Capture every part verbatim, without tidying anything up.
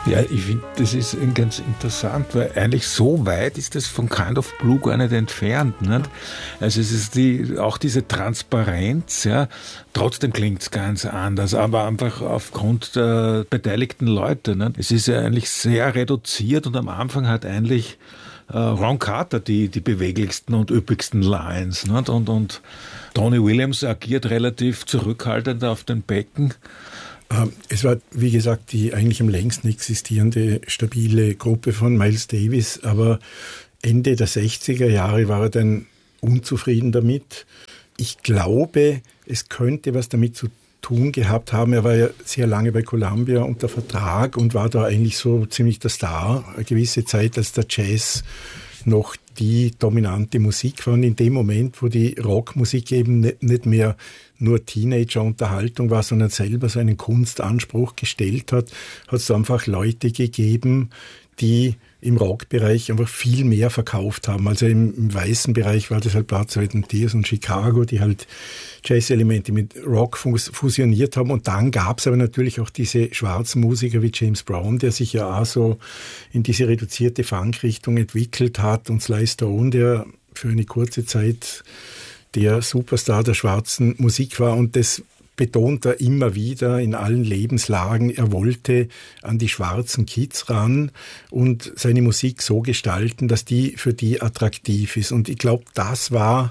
Ja, ich finde, das ist ganz interessant, weil eigentlich so weit ist das von Kind of Blue gar nicht entfernt. Nicht? Also es ist die, auch diese Transparenz, ja, trotzdem klingt es ganz anders, aber einfach aufgrund der beteiligten Leute. Nicht? Es ist ja eigentlich sehr reduziert und am Anfang hat eigentlich äh, Ron Carter die, die beweglichsten und üppigsten Lines. Nicht? Und, und Tony Williams agiert relativ zurückhaltend auf den Becken. Es war, wie gesagt, die eigentlich am längsten existierende stabile Gruppe von Miles Davis, aber Ende der sechziger Jahre war er dann unzufrieden damit. Ich glaube, es könnte was damit zu tun gehabt haben. Er war ja sehr lange bei Columbia unter Vertrag und war da eigentlich so ziemlich der Star. Eine gewisse Zeit, als der Jazz noch die dominante Musik war. Und in dem Moment, wo die Rockmusik eben nicht mehr nur Teenager-Unterhaltung war, sondern selber so einen Kunstanspruch gestellt hat, hat es einfach Leute gegeben, die im Rockbereich einfach viel mehr verkauft haben. Also im, im weißen Bereich war das halt Blood, Sweat and Tears und Chicago, die halt Jazz-Elemente mit Rock fusioniert haben. Und dann gab es aber natürlich auch diese schwarzen Musiker wie James Brown, der sich ja auch so in diese reduzierte Funk-Richtung entwickelt hat, und Sly Stone, der für eine kurze Zeit der Superstar der schwarzen Musik war. Und das betont er immer wieder in allen Lebenslagen. Er wollte an die schwarzen Kids ran und seine Musik so gestalten, dass die für die attraktiv ist. Und ich glaube, das war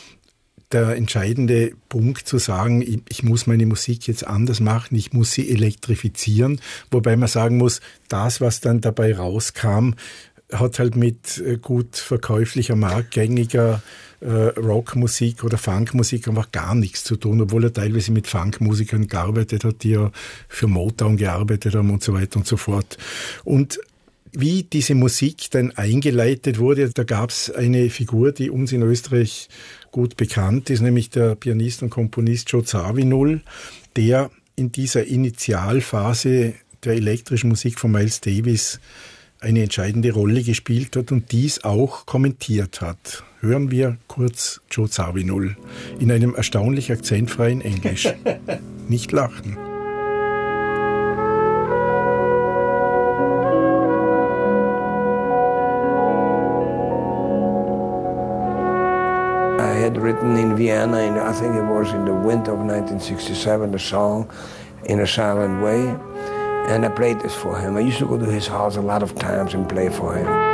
der entscheidende Punkt, zu sagen, ich, ich muss meine Musik jetzt anders machen, ich muss sie elektrifizieren. Wobei man sagen muss, das, was dann dabei rauskam, hat halt mit gut verkäuflicher, marktgängiger äh, Rockmusik oder Funkmusik einfach gar nichts zu tun, obwohl er teilweise mit Funkmusikern gearbeitet hat, die ja für Motown gearbeitet haben und so weiter und so fort. Und wie diese Musik dann eingeleitet wurde, da gab es eine Figur, die uns in Österreich gut bekannt ist, nämlich der Pianist und Komponist Joe Zawinul, der in dieser Initialphase der elektrischen Musik von Miles Davis eine entscheidende Rolle gespielt hat und dies auch kommentiert hat. Hören wir kurz Joe Zawinul in einem erstaunlich akzentfreien Englisch. Nicht lachen. I had written in Vienna, in, I think it was in the winter of nineteen sixty-seven, the song In a Silent Way. And I played this for him. I used to go to his house a lot of times and play for him.